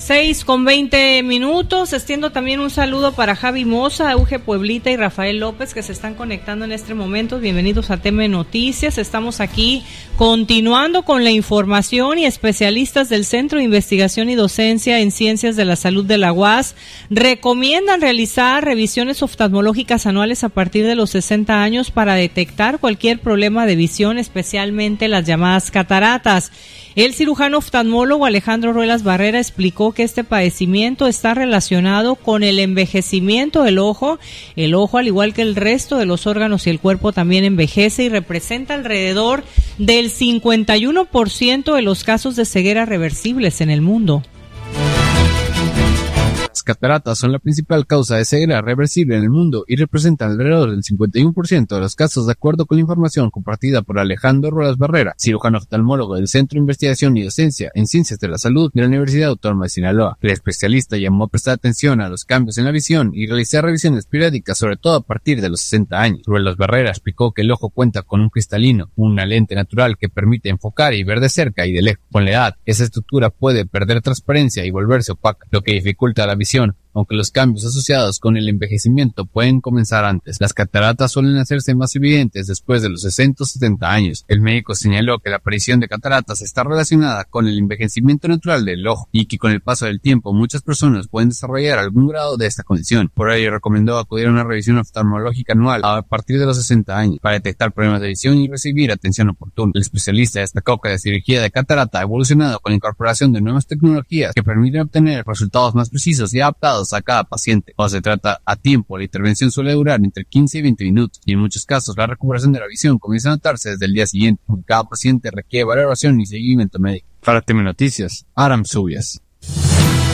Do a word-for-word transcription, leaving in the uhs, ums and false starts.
Seis con veinte minutos. Extiendo también un saludo para Javi Moza, Euge Pueblita y Rafael López, que se están conectando en este momento. Bienvenidos a T M Noticias. Estamos aquí continuando con la información, y especialistas del Centro de Investigación y Docencia en Ciencias de la Salud de la U A S recomiendan realizar revisiones oftalmológicas anuales a partir de los sesenta años para detectar cualquier problema de visión, especialmente las llamadas cataratas. El cirujano oftalmólogo Alejandro Ruelas Barrera explicó que este padecimiento está relacionado con el envejecimiento del ojo. El ojo, al igual que el resto de los órganos y el cuerpo, también envejece y representa alrededor del cincuenta y uno por ciento de los casos de ceguera reversibles en el mundo. Las cataratas son la principal causa de ceguera reversible en el mundo y representan alrededor del cincuenta y uno por ciento de los casos, de acuerdo con la información compartida por Alejandro Ruelas Barrera, cirujano oftalmólogo del Centro de Investigación y Docencia en Ciencias de la Salud de la Universidad Autónoma de Sinaloa. El especialista llamó a prestar atención a los cambios en la visión y realizar revisiones periódicas, sobre todo a partir de los sesenta años. Ruelas Barrera explicó que el ojo cuenta con un cristalino, una lente natural que permite enfocar y ver de cerca y de lejos. Con la edad, esa estructura puede perder transparencia y volverse opaca, lo que dificulta la visión, aunque los cambios asociados con el envejecimiento pueden comenzar antes. Las cataratas suelen hacerse más evidentes después de los sesenta o setenta años. El médico señaló que la aparición de cataratas está relacionada con el envejecimiento natural del ojo y que con el paso del tiempo muchas personas pueden desarrollar algún grado de esta condición. Por ello recomendó acudir a una revisión oftalmológica anual a partir de los sesenta años para detectar problemas de visión y recibir atención oportuna. El especialista destacó que la cirugía de catarata ha evolucionado con la incorporación de nuevas tecnologías que permiten obtener resultados más precisos y adaptados a cada paciente. Cuando se trata a tiempo, la intervención suele durar entre quince y veinte minutos, y en muchos casos la recuperación de la visión comienza a notarse desde el día siguiente. Cada paciente requiere valoración y seguimiento médico. Para T M Noticias, Aram Subias.